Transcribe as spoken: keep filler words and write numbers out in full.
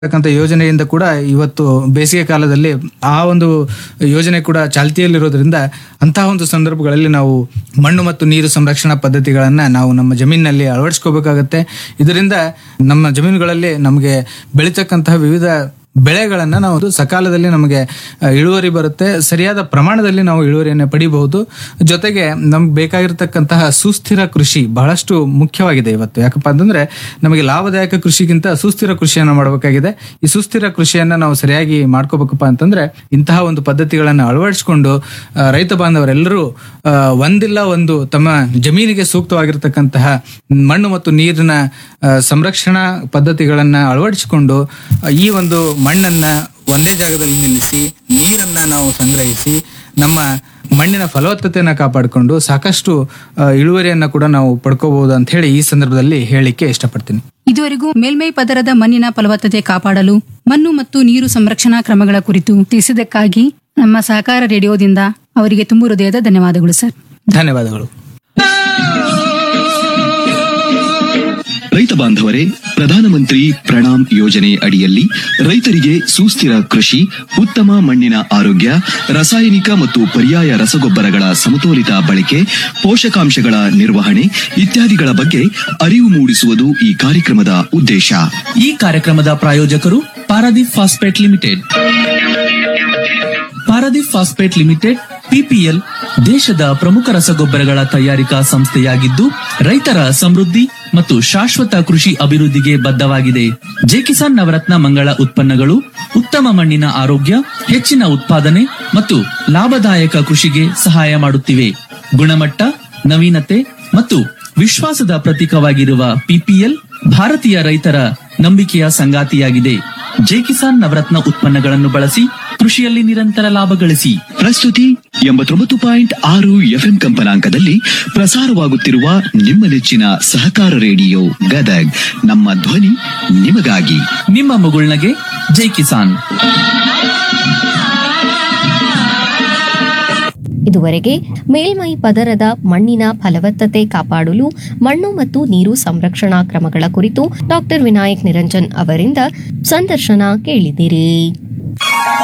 ಅಂತಕ್ಕಂಥ ಯೋಜನೆಯಿಂದ ಕೂಡ ಇವತ್ತು ಬೇಸಿಗೆ ಕಾಲದಲ್ಲಿ ಆ ಒಂದು ಯೋಜನೆ ಕೂಡ ಚಾಲ್ತಿಯಲ್ಲಿರೋದ್ರಿಂದ ಅಂತಹ ಒಂದು ಸಂದರ್ಭಗಳಲ್ಲಿ ನಾವು ಮಣ್ಣು ಮತ್ತು ನೀರು ಸಂರಕ್ಷಣಾ ಪದ್ಧತಿಗಳನ್ನ ನಾವು ನಮ್ಮ ಜಮೀನಿನಲ್ಲಿ ಅಳವಡಿಸ್ಕೋಬೇಕಾಗತ್ತೆ. ಇದರಿಂದ ನಮ್ಮ ಜಮೀನುಗಳಲ್ಲಿ ನಮಗೆ ಬೆಳೀತಕ್ಕಂತಹ ವಿವಿಧ ಬೆಳೆಗಳನ್ನ ನಾವು ಸಕಾಲದಲ್ಲಿ ನಮಗೆ ಇಳುವರಿ ಬರುತ್ತೆ, ಸರಿಯಾದ ಪ್ರಮಾಣದಲ್ಲಿ ನಾವು ಇಳುವರಿಯನ್ನು ಪಡಿಬಹುದು. ಜೊತೆಗೆ ನಮ್ಗೆ ಬೇಕಾಗಿರ್ತಕ್ಕಂತಹ ಸುಸ್ಥಿರ ಕೃಷಿ ಬಹಳಷ್ಟು ಮುಖ್ಯವಾಗಿದೆ ಇವತ್ತು. ಯಾಕಪ್ಪ ಅಂತಂದ್ರೆ ನಮಗೆ ಲಾಭದಾಯಕ ಕೃಷಿಗಿಂತ ಸುಸ್ಥಿರ ಕೃಷಿಯನ್ನು ಮಾಡಬೇಕಾಗಿದೆ. ಈ ಸುಸ್ಥಿರ ಕೃಷಿಯನ್ನ ನಾವು ಸರಿಯಾಗಿ ಮಾಡ್ಕೋಬೇಕಪ್ಪ ಅಂತಂದ್ರೆ ಇಂತಹ ಒಂದು ಪದ್ಧತಿಗಳನ್ನು ಅಳವಡಿಸಿಕೊಂಡು ರೈತ ಬಾಂಧವರೆಲ್ಲರೂ ಒಂದಿಲ್ಲ ಒಂದು ತಮ್ಮ ಜಮೀನಿಗೆ ಸೂಕ್ತವಾಗಿರ್ತಕ್ಕಂತಹ ಮಣ್ಣು ಮತ್ತು ನೀರಿನ ಸಂರಕ್ಷಣಾ ಪದ್ಧತಿಗಳನ್ನ ಅಳವಡಿಸಿಕೊಂಡು ಈ ಒಂದು ಮಣ್ಣನ್ನ ಒಂದೇ ಜಾಗದಲ್ಲಿ ನಿಲ್ಲಿಸಿ ನೀರನ್ನ ನಾವು ಸಂಗ್ರಹಿಸಿ ನಮ್ಮ ಮಣ್ಣಿನ ಫಲವತ್ತತೆಯನ್ನ ಕಾಪಾಡಿಕೊಂಡು ಸಾಕಷ್ಟು ಇಳುವರಿಯನ್ನ ಕೂಡ ನಾವು ಪಡ್ಕೋಬಹುದು ಅಂತ ಹೇಳಿ ಈ ಸಂದರ್ಭದಲ್ಲಿ ಹೇಳಲಿಕ್ಕೆ ಇಷ್ಟಪಡ್ತೀನಿ. ಇದುವರೆಗೂ ಮೇಲ್ಮೈ ಪದರದ ಮಣ್ಣಿನ ಫಲವತ್ತತೆ ಕಾಪಾಡಲು ಮಣ್ಣು ಮತ್ತು ನೀರು ಸಂರಕ್ಷಣಾ ಕ್ರಮಗಳ ಕುರಿತು ತಿಳಿಸಿದ್ದಕ್ಕಾಗಿ ನಮ್ಮ ಸಹಕಾರ ರೇಡಿಯೋದಿಂದ ಅವರಿಗೆ ತುಂಬು ಹೃದಯದ ಧನ್ಯವಾದಗಳು ಸರ್. ಧನ್ಯವಾದಗಳು. ರೈತ ಬಾಂಧವರೇ, ಪ್ರಧಾನಮಂತ್ರಿ ಪ್ರಣಾಮ್ ಯೋಜನೆ ಅಡಿಯಲ್ಲಿ ರೈತರಿಗೆ ಸುಸ್ಥಿರ ಕೃಷಿ, ಉತ್ತಮ ಮಣ್ಣಿನ ಆರೋಗ್ಯ, ರಾಸಾಯನಿಕ ಮತ್ತು ಪರ್ಯಾಯ ರಸಗೊಬ್ಬರಗಳ ಸಮತೋಲಿತ ಬಳಕೆ, ಪೋಷಕಾಂಶಗಳ ನಿರ್ವಹಣೆ ಇತ್ಯಾದಿಗಳ ಬಗ್ಗೆ ಅರಿವು ಮೂಡಿಸುವುದು ಈ ಕಾರ್ಯಕ್ರಮದ ಉದ್ದೇಶ. ಈ ಕಾರ್ಯಕ್ರಮದ ಪ್ರಾಯೋಜಕರು Paradip phosphate limited. Paradip phosphate limited ಪಿಪಿಎಲ್ ದೇಶದ ಪ್ರಮುಖ ರಸಗೊಬ್ಬರಗಳ ತಯಾರಿಕಾ ಸಂಸ್ಥೆಯಾಗಿದ್ದು ರೈತರ ಸಮೃದ್ಧಿ ಮತ್ತು ಶಾಶ್ವತ ಕೃಷಿ ಅಭಿವೃದ್ಧಿಗೆ ಬದ್ಧವಾಗಿದೆ. ಜೆ ಕಿಸಾನ್ ನವರತ್ನ ಮಂಗಳ ಉತ್ಪನ್ನಗಳು ಉತ್ತಮ ಮಣ್ಣಿನ ಆರೋಗ್ಯ, ಹೆಚ್ಚಿನ ಉತ್ಪಾದನೆ ಮತ್ತು ಲಾಭದಾಯಕ ಕೃಷಿಗೆ ಸಹಾಯ ಮಾಡುತ್ತಿವೆ. ಗುಣಮಟ್ಟ, ನವೀನತೆ ಮತ್ತು ವಿಶ್ವಾಸದ ಪ್ರತೀಕವಾಗಿರುವ ಪಿಪಿಎಲ್ ಭಾರತೀಯ ರೈತರ ನಂಬಿಕೆಯ ಸಂಗಾತಿಯಾಗಿದೆ. ಜೆ ಕಿಸಾನ್ ನವರತ್ನ ಉತ್ಪನ್ನಗಳನ್ನು ಬಳಸಿ ಕೃಷಿಯಲ್ಲಿ ನಿರಂತರ ಲಾಭ ಗಳಿಸಿ. ಪ್ರಸ್ತುತಿ ಎಂಬತ್ತೊಂಬತ್ತು ಪಾಯಿಂಟ್ ಆರು ಎಫ್ಎಂ ಕಂಪನಾಂಕದಲ್ಲಿ ಪ್ರಸಾರವಾಗುತ್ತಿರುವ ನಿಮ್ಮ ನೆಚ್ಚಿನ ಸಹಕಾರ ರೇಡಿಯೋ ಗದಗ್. ನಮ್ಮ ಧ್ವನಿ ನಿಮಗಾಗಿ. ನಿಮ್ಮ ಮುಗುಳ್ನಗೆ ಜೈ ಕಿಸಾನ್. ಇದುವರೆಗೆ ಮೇಲ್ಮೈ ಪದರದ ಮಣ್ಣಿನ ಫಲವತ್ತತೆ ಕಾಪಾಡಲು ಮಣ್ಣು ಮತ್ತು ನೀರು ಸಂರಕ್ಷಣಾ ಕ್ರಮಗಳ ಕುರಿತು ಡಾಕ್ಟರ್ ವಿನಾಯಕ್ ನಿರಂಜನ್ ಅವರಿಂದ ಸಂದರ್ಶನ ಕೇಳಿದಿರಿ.